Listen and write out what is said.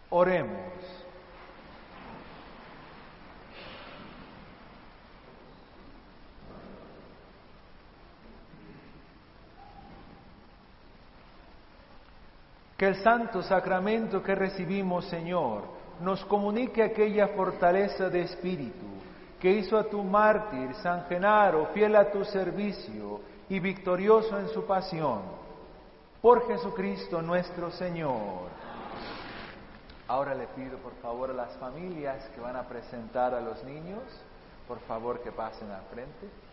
Oremos. Que el santo sacramento que recibimos, Señor, nos comunique aquella fortaleza de espíritu que hizo a tu mártir, San Genaro, fiel a tu servicio y victorioso en su pasión. Por Jesucristo nuestro Señor. Ahora le pido por favor a las familias que van a presentar a los niños, por favor que pasen al frente.